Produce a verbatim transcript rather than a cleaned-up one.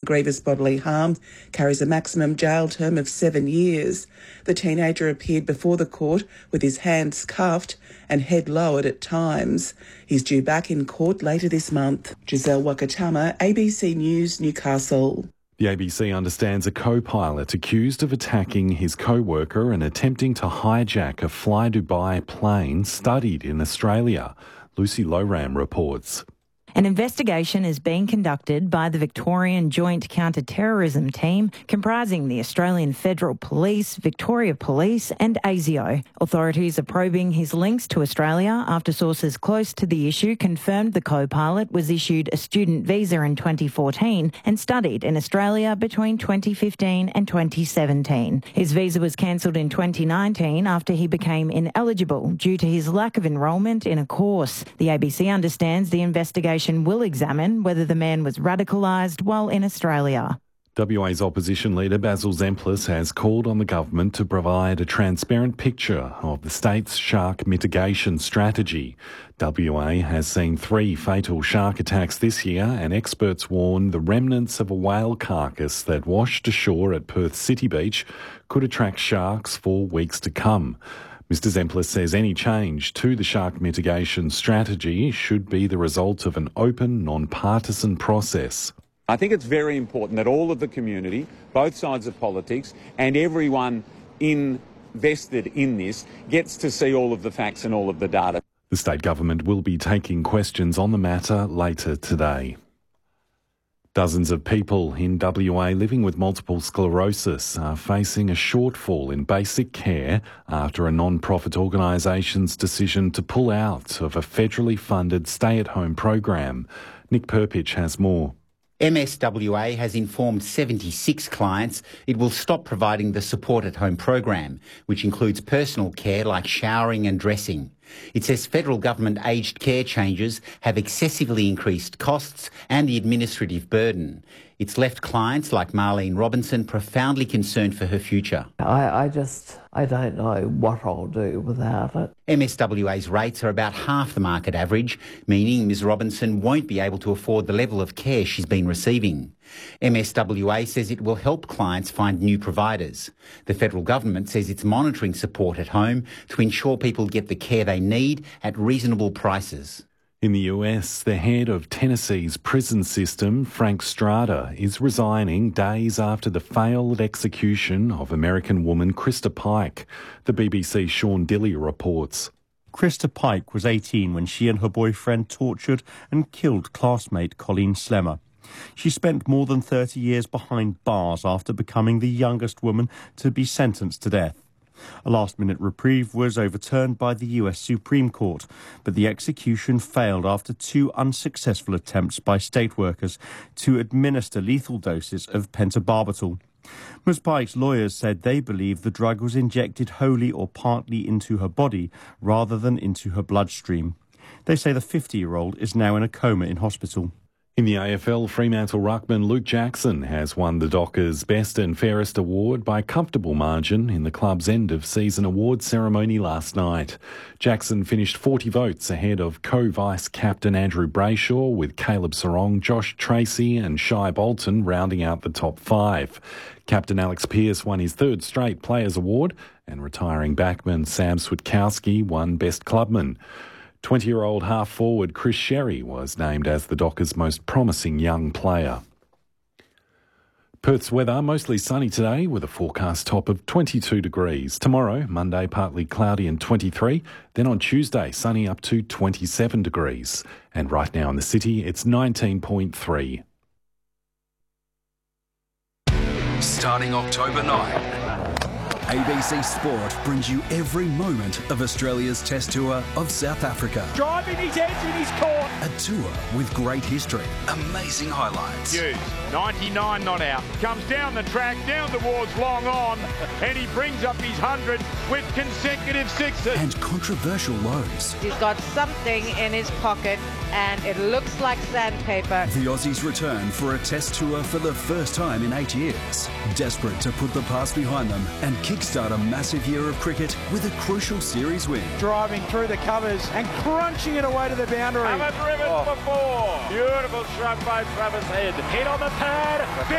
grievous bodily harm carries a maximum jail term of seven years. The teenager appeared before the court with his hands cuffed and head lowered at times. He's due back in court later this month. Giselle Wakatama, A B C News, Newcastle. The A B C understands a co-pilot accused of attacking his co-worker and attempting to hijack a Fly Dubai plane studied in Australia. Lucy Lowram reports. An investigation is being conducted by the Victorian Joint Counter-Terrorism Team, comprising the Australian Federal Police, Victoria Police and A S I O. Authorities are probing his links to Australia after sources close to the issue confirmed the co-pilot was issued a student visa in twenty fourteen and studied in Australia between twenty fifteen and twenty seventeen. His visa was cancelled in twenty nineteen after he became ineligible due to his lack of enrolment in a course. The A B C understands the investigation will examine whether the man was radicalised while in Australia. W A's opposition leader Basil Zemplis has called on the government to provide a transparent picture of the state's shark mitigation strategy. W A has seen three fatal shark attacks this year, and experts warn the remnants of a whale carcass that washed ashore at Perth City Beach could attract sharks for weeks to come. Mister Zemplis says any change to the shark mitigation strategy should be the result of an open, non-partisan process. I think it's very important that all of the community, both sides of politics, and everyone invested in this gets to see all of the facts and all of the data. The state government will be taking questions on the matter later today. Dozens of people in W A living with multiple sclerosis are facing a shortfall in basic care after a non-profit organisation's decision to pull out of a federally funded stay-at-home program. Nick Perpich has more. M S W A has informed seventy-six clients it will stop providing the Support at Home program, which includes personal care like showering and dressing. It says federal government aged care changes have excessively increased costs and the administrative burden. It's left clients like Marlene Robinson profoundly concerned for her future. I, I just, I don't know what I'll do without it. M S W A's rates are about half the market average, meaning Miz Robinson won't be able to afford the level of care she's been receiving. M S W A says it will help clients find new providers. The federal government says it's monitoring Support at Home to ensure people get the care they need at reasonable prices. In the U S, the head of Tennessee's prison system, Frank Strada, is resigning days after the failed execution of American woman Krista Pike. The B B C's Sean Dilley reports. Krista Pike was eighteen when she and her boyfriend tortured and killed classmate Colleen Slemmer. She spent more than thirty years behind bars after becoming the youngest woman to be sentenced to death. A last-minute reprieve was overturned by the U S Supreme Court, but the execution failed after two unsuccessful attempts by state workers to administer lethal doses of pentobarbital. Miz Pike's lawyers said they believe the drug was injected wholly or partly into her body rather than into her bloodstream. They say the fifty-year-old is now in a coma in hospital. In the A F L, Fremantle ruckman Luke Jackson has won the Dockers Best and Fairest award by a comfortable margin in the club's end-of-season awards ceremony last night. Jackson finished forty votes ahead of co-vice captain Andrew Brayshaw, with Caleb Sarong, Josh Tracy and Shai Bolton rounding out the top five. Captain Alex Pearce won his third straight Players Award, and retiring backman Sam Switkowski won Best Clubman. twenty-year-old half-forward Chris Sherry was named as the Dockers' most promising young player. Perth's weather, mostly sunny today with a forecast top of twenty-two degrees. Tomorrow, Monday, partly cloudy and twenty-three. Then on Tuesday, sunny up to twenty-seven degrees. And right now in the city, it's nineteen point three. Starting October ninth. A B C Sport brings you every moment of Australia's Test Tour of South Africa. Driving his edge in his court. A tour with great history, amazing highlights. Hughes, ninety-nine not out. Comes down the track, down towards long on, and he brings up his hundred with consecutive sixes. And controversial lows. He's got something in his pocket, and it looks like sandpaper. The Aussies return for a Test Tour for the first time in eight years. Desperate to put the past behind them and kickstart a massive year of cricket with a crucial series win. Driving through the covers and crunching it away to the boundary. Haven't driven oh. before. Beautiful shot by Travis Head. Hit on the pad.